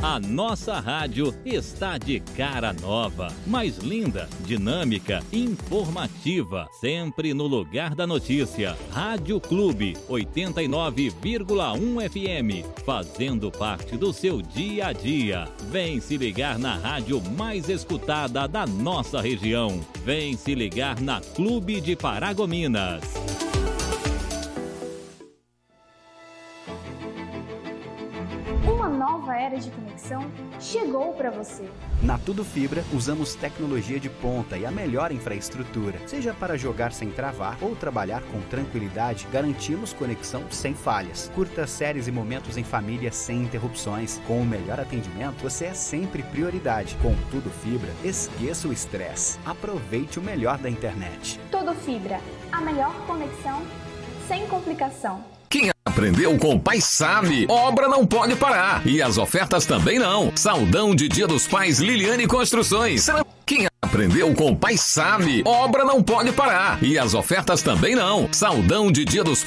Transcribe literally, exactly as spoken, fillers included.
A nossa rádio está de cara nova, mais linda, dinâmica, informativa, sempre no lugar da notícia. Rádio Clube oitenta e nove vírgula um F M, fazendo parte do seu dia a dia. Vem se ligar na rádio mais escutada da nossa região. Vem se ligar na Clube de Paragominas. Uma nova era de conexão chegou para você. Na Tudo Fibra, usamos tecnologia de ponta e a melhor infraestrutura. Seja para jogar sem travar ou trabalhar com tranquilidade, garantimos conexão sem falhas. Curta séries e momentos em família sem interrupções. Com o melhor atendimento, você é sempre prioridade. Com Tudo Fibra, esqueça o estresse. Aproveite o melhor da internet. Tudo Fibra, a melhor conexão sem complicação. Quem aprendeu com o pai sabe, obra não pode parar. E as ofertas também não. Saldão de Dia dos Pais Liliane Construções. Quem aprendeu com o pai sabe, obra não pode parar. E as ofertas também não. Saldão de Dia dos